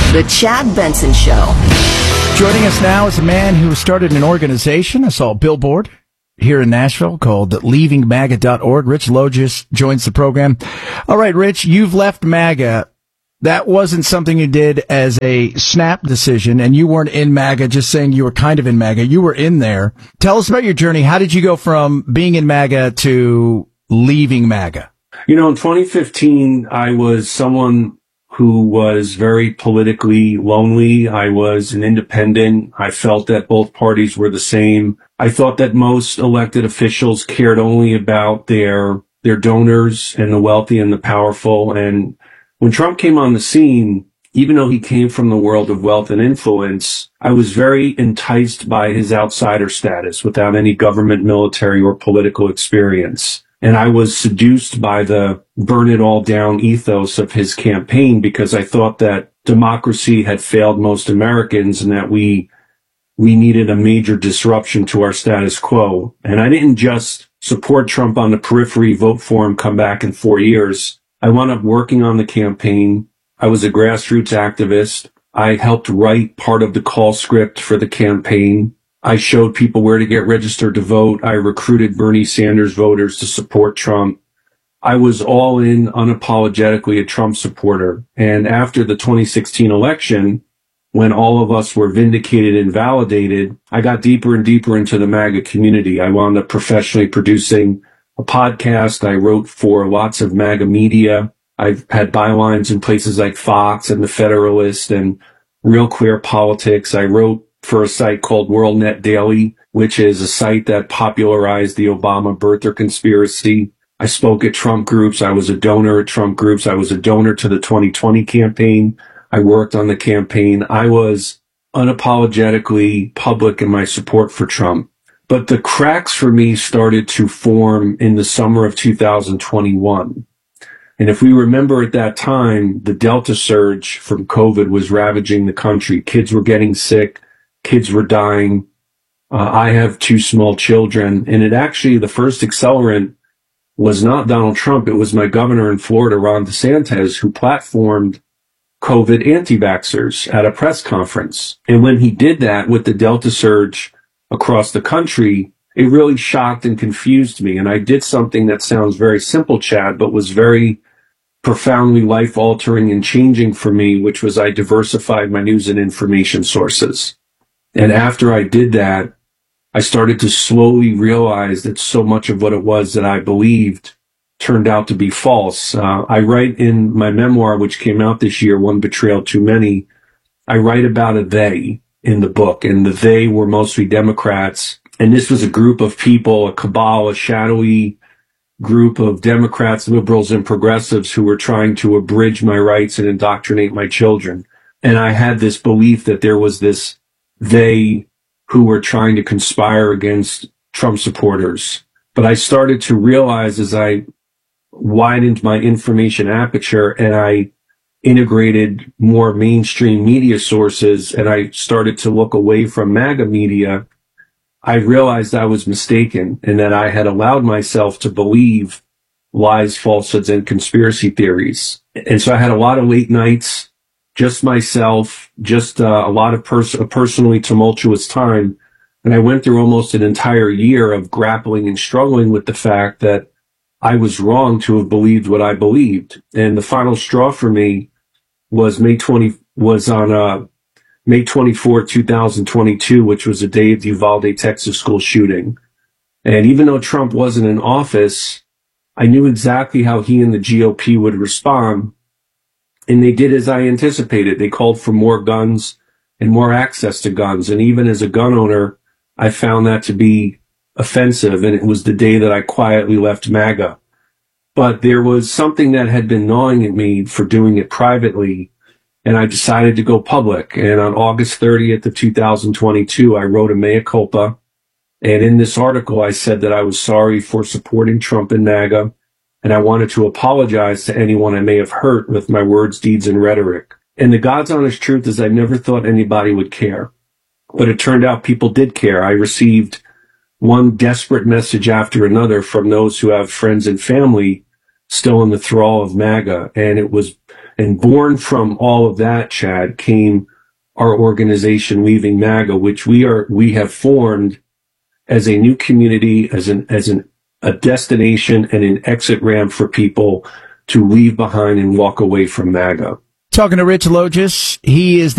The Chad Benson Show. Joining us now is a man who started an organization, I saw a billboard here in Nashville called leavingmaga.org. Rich Logis joins the program. All right, Rich, you've left MAGA. That wasn't something you did as a snap decision, and you weren't in MAGA just saying you were kind of in MAGA. You were in there. Tell us about your journey. How did you go from being in MAGA to leaving MAGA? You know, in 2015, I was someone who was very politically lonely. I was an independent. I felt that both parties were the same. I thought that most elected officials cared only about their donors and the wealthy and the powerful. And when Trump came on the scene, even though he came from the world of wealth and influence, I was very enticed by his outsider status without any government, military, or political experience. And I was seduced by the burn it all down ethos of his campaign because I thought that democracy had failed most Americans and that we needed a major disruption to our status quo. And I didn't just support Trump on the periphery, vote for him, come back in 4 years. I wound up working on the campaign. I was a grassroots activist. I helped write part of the call script for the campaign. I showed people where to get registered to vote. I recruited Bernie Sanders voters to support Trump. I was all in unapologetically a Trump supporter. And after the 2016 election, when all of us were vindicated and validated, I got deeper and deeper into the MAGA community. I wound up professionally producing a podcast. I wrote for lots of MAGA media. I've had bylines in places like Fox and The Federalist and Real Clear Politics. I wrote for a site called WorldNet Daily, which is a site that popularized the Obama birther conspiracy. I spoke at Trump groups. I was a donor at Trump groups. I was a donor to the 2020 campaign. I worked on the campaign. I was unapologetically public in my support for Trump. But the cracks for me started to form in the summer of 2021. And if we remember at that time, the Delta surge from COVID was ravaging the country. Kids were getting sick. Kids were dying. I have 2 small children. And the first accelerant was not Donald Trump. It was my governor in Florida, Ron DeSantis, who platformed COVID anti-vaxxers at a press conference. And when he did that with the Delta surge across the country, it really shocked and confused me. And I did something that sounds very simple, Chad, but was very profoundly life-altering and changing for me, which was I diversified my news and information sources. And after I did that, I started to slowly realize that so much of what it was that I believed turned out to be false. I write in my memoir, which came out this year, One Betrayal Too Many, I write about a they in the book, and the they were mostly Democrats. And this was a group of people, a cabal, a shadowy group of Democrats, liberals, and progressives who were trying to abridge my rights and indoctrinate my children. And I had this belief that there was this they who were trying to conspire against Trump supporters. But I started to realize as I widened my information aperture and I integrated more mainstream media sources and I started to look away from MAGA media, I realized I was mistaken and that I had allowed myself to believe lies, falsehoods, and conspiracy theories. And so I had a lot of late nights, just myself, just a lot of personally tumultuous time. And I went through almost an entire year of grappling and struggling with the fact that I was wrong to have believed what I believed. And the final straw for me was May 24, 2022, which was the day of the Uvalde, Texas school shooting. And even though Trump wasn't in office, I knew exactly how he and the GOP would respond. And they did as I anticipated. They called for more guns and more access to guns. And even as a gun owner, I found that to be offensive. And it was the day that I quietly left MAGA. But there was something that had been gnawing at me for doing it privately. And I decided to go public. And on August 30th of 2022, I wrote a mea culpa. And in this article, I said that I was sorry for supporting Trump and MAGA. And I wanted to apologize to anyone I may have hurt with my words, deeds, and rhetoric. And the God's honest truth is I never thought anybody would care. But it turned out people did care. I received one desperate message after another from those who have friends and family still in the thrall of MAGA. And it And born from all of that, Chad, came our organization, Leaving MAGA, which we have formed as a new community, as a destination and an exit ramp for people to leave behind and walk away from MAGA. Talking to Rich Logis, he is